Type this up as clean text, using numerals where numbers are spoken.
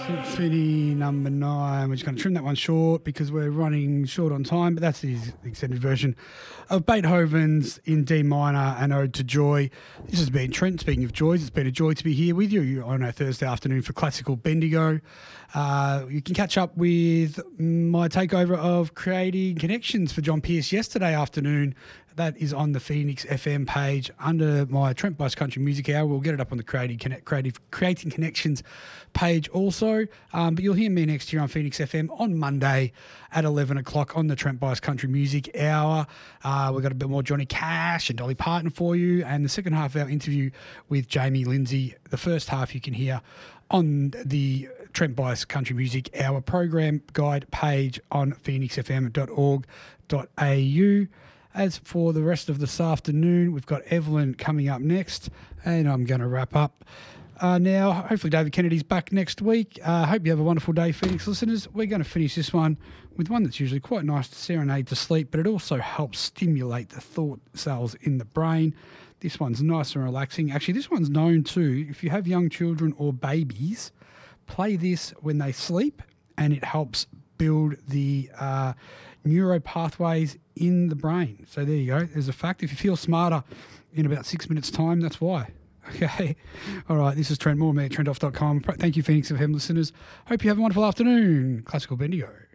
Symphony number 9. We're just going to trim that one short because we're running short on time, but that's the extended version of Beethoven's in D minor, An Ode to Joy. This has been Trent. Speaking of joys, it's been a joy to be here with you on a Thursday afternoon for Classical Bendigo. You can catch up with my takeover of Creating Connections for John Pierce yesterday afternoon. That is on the Phoenix FM page under my Trent Bice Country Music Hour. We'll get it up on the Creating Connections page also. But you'll hear me next year on Phoenix FM on Monday at 11 o'clock on the Trent Bice Country Music Hour. We've got a bit more Johnny Cash and Dolly Parton for you. And the second half of our interview with Jamie Lindsay, the first half you can hear on the Trent Bice Country Music Hour program guide page on phoenixfm.org.au. As for the rest of this afternoon, we've got Evelyn coming up next, and I'm going to wrap up now. Hopefully David Kennedy's back next week. Hope you have a wonderful day, Phoenix listeners. We're going to finish this one with one that's usually quite nice to serenade to sleep, but it also helps stimulate the thought cells in the brain. This one's nice and relaxing. Actually, this one's known too. If you have young children or babies, play this when they sleep, and it helps build the neuro pathways in the brain. So there you go. There's a fact. If you feel smarter in about 6 minutes' time, that's why. Okay. All right. This is Trent Moore, me at trentoff.com. Thank you, Phoenix FM listeners. Hope you have a wonderful afternoon. Classical Bendigo.